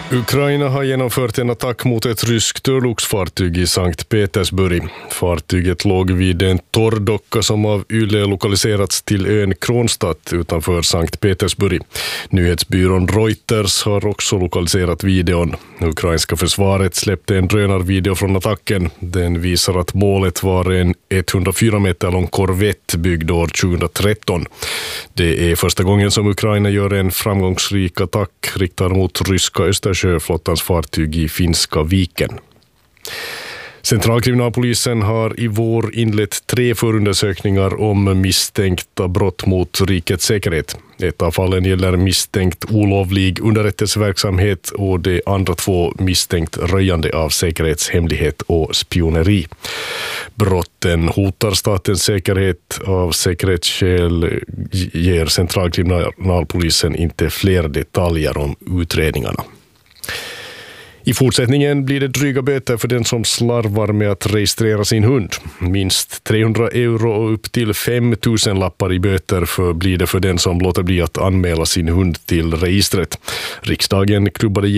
Ukraina har genomfört en attack mot ett ryskt örlogsfartyg i Sankt Petersburg. Fartyget låg vid en torrdocka som av YLE lokaliserats till ön Kronstadt utanför Sankt Petersburg. Nyhetsbyrån Reuters har också lokaliserat videon. Ukrainska försvaret släppte en drönarvideo från attacken. Den visar att målet var en 104 meter lång korvett byggd år 2013. Det är första gången som Ukraina gör en framgångsrik attack riktad mot ryska Östersjöflottans fartyg i Finska viken. Centralkriminalpolisen har i vår inlett 3 förundersökningar om misstänkta brott mot rikets säkerhet. Ett av fallen gäller misstänkt olovlig underrättelseverksamhet och de andra 2 misstänkt röjande av säkerhetshemlighet och spioneri. Brotten hotar statens säkerhet. Av säkerhetsskäl ger Centralkriminalpolisen inte fler detaljer om utredningarna. I fortsättningen blir det dryga böter för den som slarvar med att registrera sin hund. Minst 300 euro och upp till 5 000 lappar i böter blir det för den som låter bli att anmäla sin hund till registret. Riksdagen klubbade